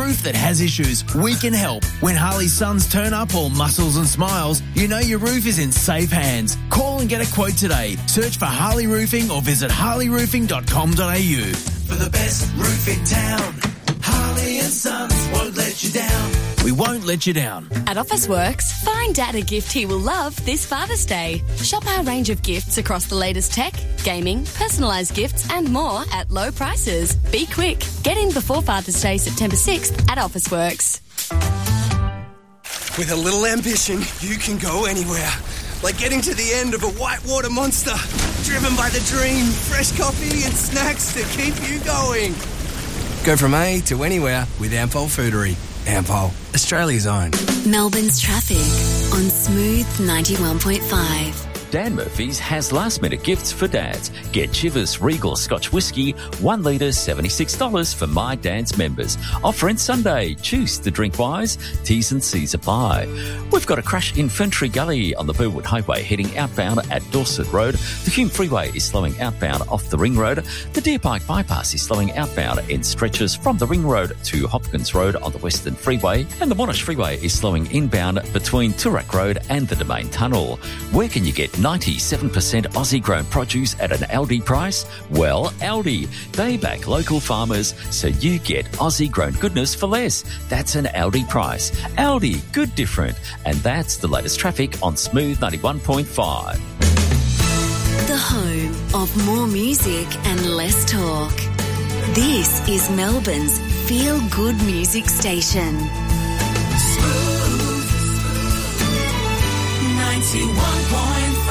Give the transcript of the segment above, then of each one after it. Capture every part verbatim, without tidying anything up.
roof that has issues, we can help. When Harley's sons turn up all muscles and smiles, you know your roof is in safe hands. Call and get a quote today. Search for Harley Roofing or visit harley roofing dot com dot a u. For the best roof in town, Harley and Sons won't let you down. We won't let you down. At Officeworks, find Dad a gift he will love this Father's Day. Shop our range of gifts across the latest tech, gaming, personalised gifts and more at low prices. Be quick. Get in before Father's Day, September sixth at Officeworks. With a little ambition, you can go anywhere. Like getting to the end of a whitewater monster. Driven by the dream, fresh coffee and snacks to keep you going. Go from A to anywhere with Ampol Foodery. Ampol, Australia's own. Melbourne's traffic on Smooth ninety-one point five. Dan Murphy's has last-minute gifts for dads. Get Chivas Regal Scotch Whisky, one litre, seventy-six dollars for My Dad's members. Offer in Sunday. Choose the drink wise. T's and C's apply. We've got a crash in Ferntree Gully on the Burwood Highway heading outbound at Dorset Road. The Hume Freeway is slowing outbound off the Ring Road. The Deer Park Bypass is slowing outbound in stretches from the Ring Road to Hopkins Road on the Western Freeway. And the Monash Freeway is slowing inbound between Toorak Road and the Domain Tunnel. Where can you get ninety-seven percent Aussie-grown produce at an Aldi price? Well, Aldi. They back local farmers, so you get Aussie-grown goodness for less. That's an Aldi price. Aldi, good different. And that's the latest traffic on Smooth ninety-one point five. The home of more music and less talk. This is Melbourne's feel-good music station. Smooth ninety-one point five.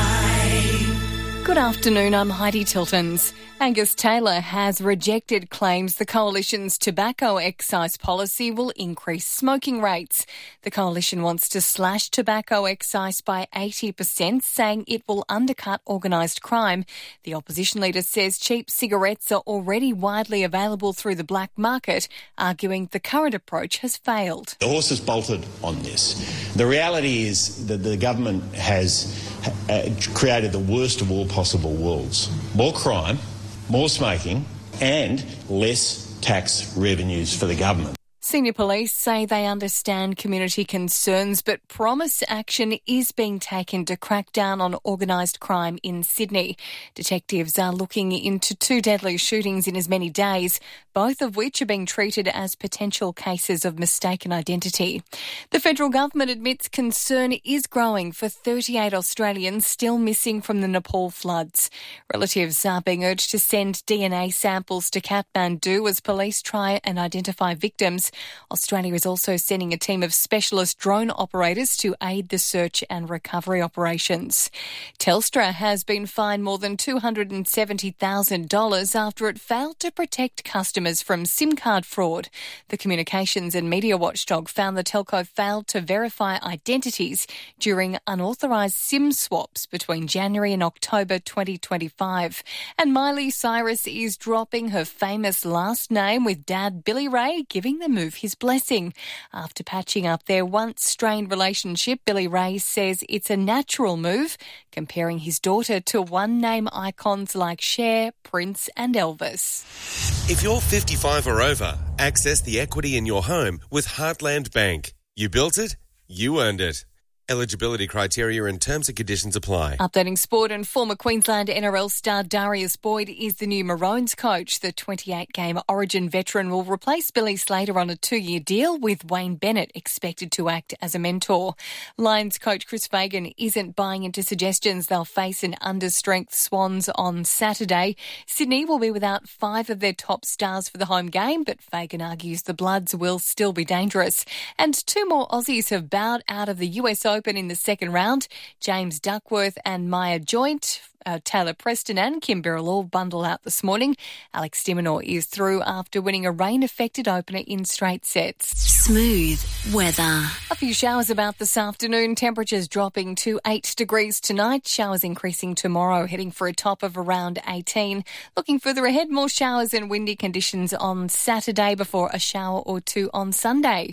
Good afternoon, I'm Heidi Tiltons. Angus Taylor has rejected claims the Coalition's tobacco excise policy will increase smoking rates. The Coalition wants to slash tobacco excise by eighty percent, saying it will undercut organised crime. The opposition leader says cheap cigarettes are already widely available through the black market, arguing the current approach has failed. The horse has bolted on this. The reality is that the government has uh, created the worst of all possible worlds. More crime, more smoking and less tax revenues for the government. Senior police say they understand community concerns but promise action is being taken to crack down on organised crime in Sydney. Detectives are looking into two deadly shootings in as many days, both of which are being treated as potential cases of mistaken identity. The federal government admits concern is growing for thirty-eight Australians still missing from the Nepal floods. Relatives are being urged to send D N A samples to Kathmandu as police try and identify victims. Australia is also sending a team of specialist drone operators to aid the search and recovery operations. Telstra has been fined more than two hundred seventy thousand dollars after it failed to protect customers from SIM card fraud. The communications and media watchdog found the telco failed to verify identities during unauthorised SIM swaps between January and October twenty twenty-five. And Miley Cyrus is dropping her famous last name, with dad Billy Ray giving the move his blessing. After patching up their once strained relationship, Billy Ray says it's a natural move, comparing his daughter to one-name icons like Cher, Prince and Elvis. If you're fifty-five or over, access the equity in your home with Heartland Bank. You built it, you earned it. Eligibility criteria and terms and conditions apply. Updating sport, and former Queensland N R L star Darius Boyd is the new Maroons coach. The twenty-eight game Origin veteran will replace Billy Slater on a two-year deal, with Wayne Bennett expected to act as a mentor. Lions coach Chris Fagan isn't buying into suggestions they'll face an understrength Swans on Saturday. Sydney will be without five of their top stars for the home game, but Fagan argues the Bloods will still be dangerous. And two more Aussies have bowed out of the U S Open in the second round. James Duckworth and Maya Joint, uh, Taylor Preston and Kim Birrell all bundle out this morning. Alex de Minaur is through after winning a rain-affected opener in straight sets. Smooth weather. A few showers about this afternoon. Temperatures dropping to eight degrees tonight. Showers increasing tomorrow, heading for a top of around eighteen. Looking further ahead, more showers and windy conditions on Saturday before a shower or two on Sunday.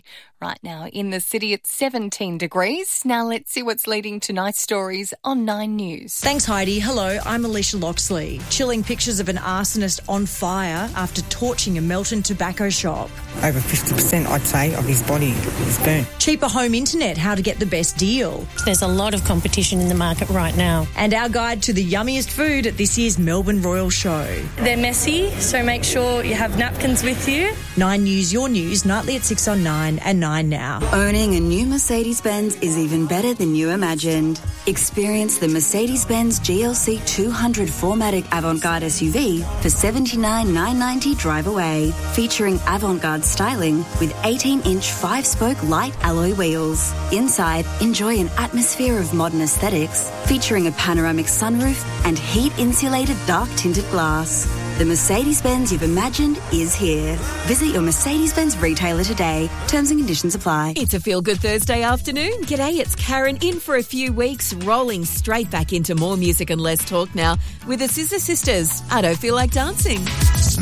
Right now in the city it's seventeen degrees. Now let's see what's leading tonight's stories on Nine News. Thanks, Heidi. Hello, I'm Alicia Loxley. Chilling pictures of an arsonist on fire after torching a Melton tobacco shop. Over fifty percent, I'd say, of his body is burnt. Cheaper home internet, how to get the best deal. There's a lot of competition in the market right now. And our guide to the yummiest food at this year's Melbourne Royal Show. They're messy, so make sure you have napkins with you. Nine News, your news, nightly at six on nine and nine now. Owning a new Mercedes-Benz is even better than you imagined. Experience the Mercedes-Benz G L C two hundred four matic Avant-Garde S U V for seventy-nine thousand nine hundred ninety dollars drive away, featuring Avant-Garde styling with eighteen inch five-spoke light alloy wheels. Inside, enjoy an atmosphere of modern aesthetics, featuring a panoramic sunroof and heat-insulated dark-tinted glass. The Mercedes-Benz you've imagined is here. Visit your Mercedes-Benz retailer today. Terms and conditions apply. It's a feel-good Thursday afternoon. G'day, it's Karen in for a few weeks, rolling straight back into more music and less talk now with the Scissor Sisters. I Don't Feel Like Dancing.